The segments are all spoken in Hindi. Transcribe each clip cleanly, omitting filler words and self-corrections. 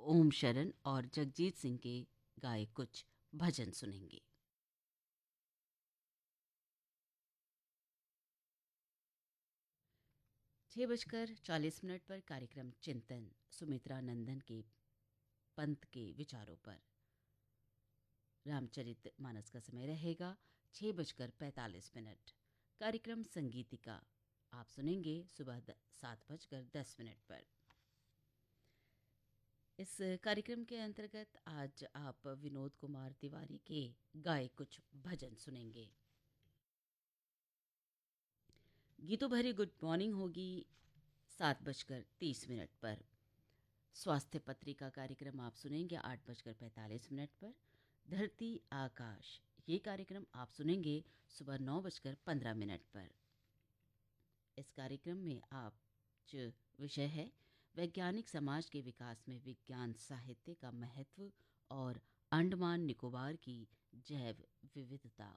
ओम शरण और जगजीत सिंह के गाए कुछ भजन सुनेंगे। 6:40 पर कार्यक्रम चिंतन सुमित्रा नंदन के पंत के विचारों पर। रामचरित मानस का समय रहेगा 6:45। कार्यक्रम संगीतिका आप सुनेंगे सुबह 7:10 पर। इस कार्यक्रम के अंतर्गत आज आप विनोद कुमार तिवारी के गाए कुछ भजन सुनेंगे। गीतों भरी गुड मॉर्निंग होगी 7:30 पर। स्वास्थ्य पत्रिका कार्यक्रम आप सुनेंगे 8:45 पर। धरती आकाश ये कार्यक्रम आप सुनेंगे सुबह 9:15 पर। इस कार्यक्रम में आप जो विषय है वैज्ञानिक समाज के विकास में विज्ञान साहित्य का महत्व और अंडमान निकोबार की जैव विविधता।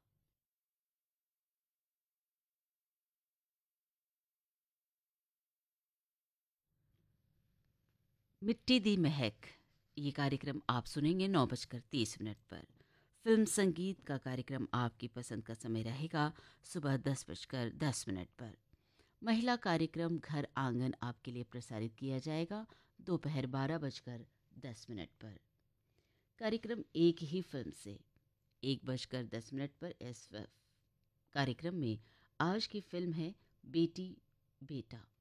मिट्टी दी महक ये कार्यक्रम आप सुनेंगे 9:30 पर। फिल्म संगीत का कार्यक्रम आपकी पसंद का समय रहेगा सुबह 10:10 पर। महिला कार्यक्रम घर आंगन आपके लिए प्रसारित किया जाएगा दोपहर 12:10 पर। कार्यक्रम एक ही फिल्म से 1:10 पर। इस कार्यक्रम में आज की फिल्म है बेटी बेटा।